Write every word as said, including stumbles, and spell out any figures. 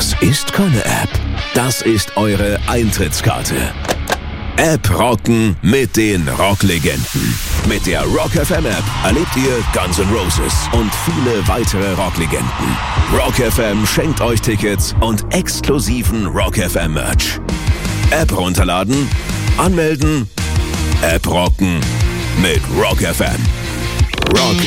Das ist keine App. Das ist eure Eintrittskarte. App rocken mit den Rocklegenden. Mit der Rock F M App erlebt ihr Guns N' Roses und viele weitere Rocklegenden. Rock F M schenkt euch Tickets und exklusiven Rock F M Merch. App runterladen, anmelden, App rocken mit Rock F M. Rock